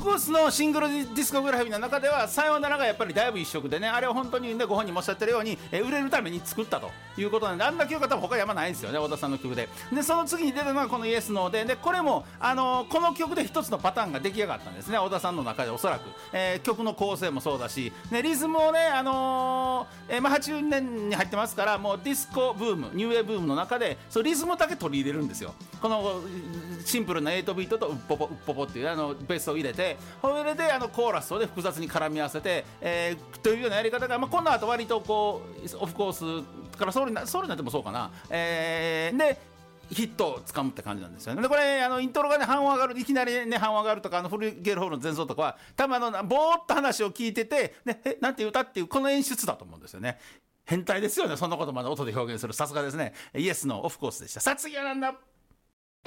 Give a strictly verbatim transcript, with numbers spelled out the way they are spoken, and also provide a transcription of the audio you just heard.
コースのシングルディスコグラフィーの中ではさよならがやっぱりだいぶ一色でね、あれは本当に、ね、ご本人もおっしゃってるように、えー、売れるために作ったということなんで、あんな曲は多分他山ないんですよね、小田さんの曲で。でその次に出たのがこのイエスノーで、でこれも、あのー、この曲で一つのパターンが出来上がったんですね、小田さんの中でおそらく、えー、曲の構成もそうだし、ね、リズムをね、あのーえーまあ、はちじゅうねんに入ってますから、もうディスコブーム、ニューウェーブームの中でそうリズムだけ取り入れるんですよ。このシンプルなエイトビートとウッポポウッポポっていうあのベースを入れて、それであのコーラスを、ね、複雑に絡み合わせて、えー、というようなやり方が、まあ、この後割とこうオフコースからソウルになソウルになってもそうかな、えー、でヒットをつかむって感じなんですよね。でこれあのイントロがね半音上がる、いきなりね半音上がるとか、あのフルゲルホールの前奏とかは多分あのぼーっと話を聞いてて、ね、えなんて言うたっていうこの演出だと思うんですよね。変態ですよね、そんなことまで音で表現する。さすがですね。イエスのオフコースでした。さあ次はなんだ。